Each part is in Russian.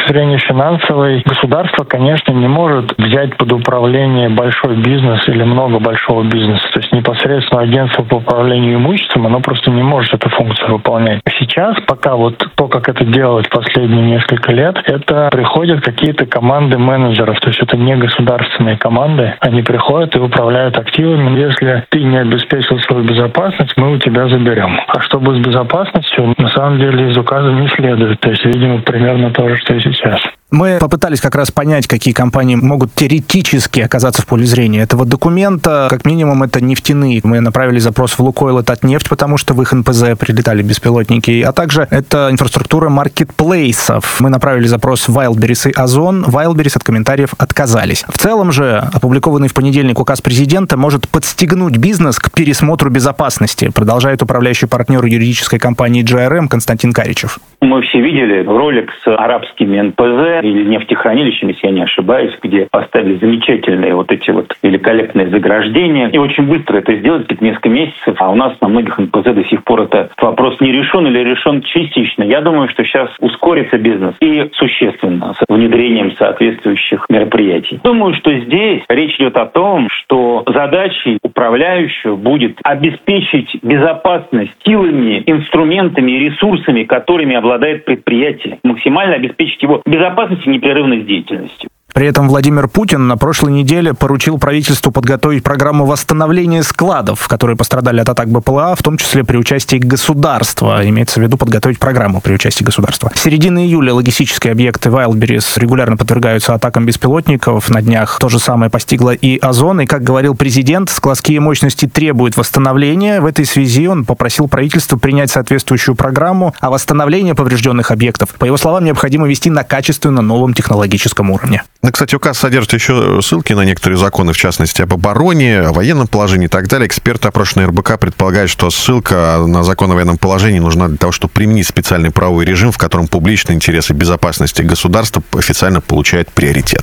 точки зрения финансовой, государство, конечно, не может взять под управление большой бизнес или много большого бизнеса. То есть непосредственно агентство по управлению имуществом, оно просто не может эту функцию выполнять. Сейчас, пока вот то, как это делать последние несколько лет, это приходят какие-то команды менеджеров. То есть это не государственные команды. Они приходят и управляют активами. Если ты не обеспечил свою безопасность, мы у тебя заберем. А что будет с безопасностью, на самом деле из указа не следует. То есть, видимо, примерно то же, что и сейчас. Мы попытались как раз понять, какие компании могут теоретически оказаться в поле зрения этого документа. Как минимум, это нефтяные. Мы направили запрос в Лукойл и Татнефть, потому что в их НПЗ прилетали беспилотники. А также это инфраструктура маркетплейсов. Мы направили запрос в Wildberries и Озон. Wildberries от комментариев отказались. В целом же, опубликованный в понедельник указ президента может подстегнуть бизнес к пересмотру безопасности, продолжает управляющий партнер юридической компании GRM Константин Каричев. Мы все видели ролик с арабскими НПЗ или нефтехранилищами, если я не ошибаюсь, где поставили замечательные вот эти вот великолепные заграждения. И очень быстро это сделать, где-то несколько месяцев. А у нас на многих НПЗ до сих пор этот вопрос не решен или решен частично. Я думаю, что сейчас ускорится бизнес и существенно с внедрением соответствующих мероприятий. Думаю, что здесь речь идет о том, что задачей управляющего будет обеспечить безопасность силами, инструментами и ресурсами, которыми обладает предприятие. Максимально обеспечить его безопасность и непрерывность деятельности. При этом Владимир Путин на прошлой неделе поручил правительству подготовить программу восстановления складов, которые пострадали от атак БПЛА, в том числе при участии государства. Имеется в виду подготовить программу при участии государства. С середины июля логистические объекты Wildberries регулярно подвергаются атакам беспилотников. На днях то же самое постигло и Озон. И, как говорил президент, складские мощности требуют восстановления. В этой связи он попросил правительство принять соответствующую программу, а восстановление поврежденных объектов, по его словам, необходимо вести на качественно новом технологическом уровне. Да, кстати, указ содержит еще ссылки на некоторые законы, в частности, об обороне, о военном положении и так далее. Эксперты, опрошенные РБК, предполагают, что ссылка на закон о военном положении нужна для того, чтобы применить специальный правовой режим, в котором публичные интересы безопасности государства официально получают приоритет.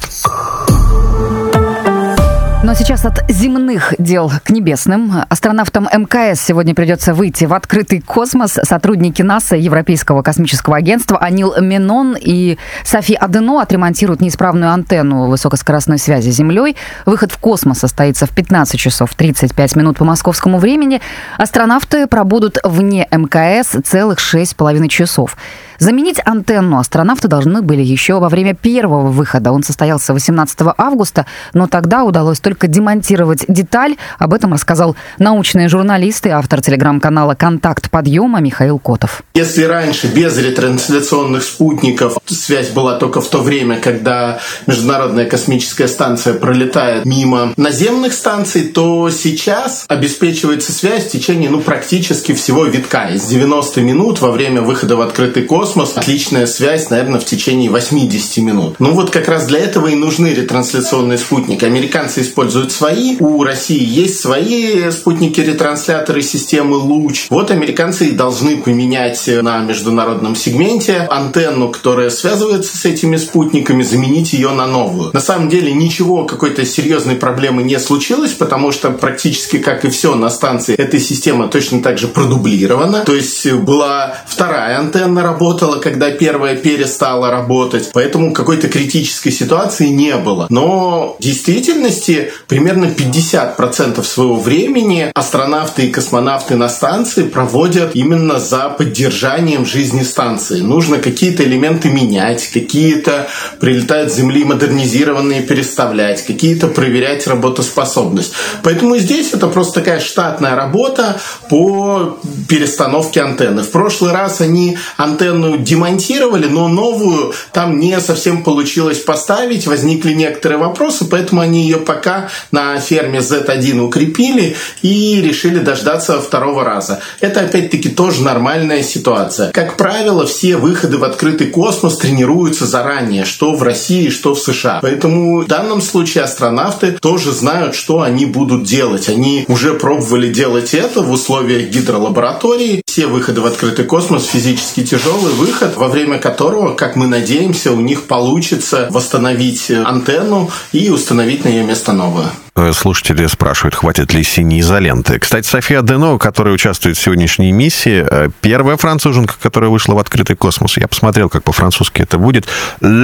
Но сейчас от земных дел к небесным. Астронавтам МКС сегодня придется выйти в открытый космос. Сотрудники НАСА, Европейского космического агентства, Анил Менон и Софи Адено отремонтируют неисправную антенну высокоскоростной связи с Землей. Выход в космос состоится в 15 часов 35 минут по московскому времени. Астронавты пробудут вне МКС целых 6,5 часов. Заменить антенну астронавты должны были еще во время первого выхода. Он состоялся 18 августа, но тогда удалось только демонтировать деталь. Об этом рассказал научный журналист и автор телеграм-канала «Контакт подъема» Михаил Котов. Если раньше без ретрансляционных спутников связь была только в то время, когда Международная космическая станция пролетает мимо наземных станций, то сейчас обеспечивается связь в течение практически всего витка. Из 90 минут во время выхода в открытый космос отличная связь, наверное, в течение 80 минут. Как раз для этого и нужны ретрансляционные спутники. Американцы используют свои, у России есть свои спутники-ретрансляторы системы «Луч». Американцы и должны поменять на международном сегменте антенну, которая связывается с этими спутниками, заменить ее на новую. На самом деле ничего, какой-то серьезной проблемы не случилось, потому что практически, как и все на станции, эта система точно так же продублирована. То есть была вторая антенна, работала, когда первая перестала работать. Поэтому какой-то критической ситуации не было. Но в действительности примерно 50% своего времени астронавты и космонавты на станции проводят именно за поддержанием жизни станции. Нужно какие-то элементы менять, какие-то прилетают с Земли модернизированные переставлять, какие-то проверять работоспособность. Поэтому здесь это просто такая штатная работа по перестановке антенны. В прошлый раз они антенну демонтировали, но новую там не совсем получилось поставить, возникли некоторые вопросы, поэтому они ее пока на ферме Z1 укрепили и решили дождаться второго раза. Это опять-таки тоже нормальная ситуация. Как правило, все выходы в открытый космос тренируются заранее, что в России, что в США. Поэтому в данном случае астронавты тоже знают, что они будут делать. Они уже пробовали делать это в условиях гидролаборатории. Все выходы в открытый космос физически тяжелый выход, во время которого, как мы надеемся, у них получится восстановить антенну и установить на ее место новую. Слушатели спрашивают, хватит ли синей изоленты. Кстати, Софи Адено, которая участвует в сегодняшней миссии, первая француженка, которая вышла в открытый космос. Я посмотрел, как по-французски это будет.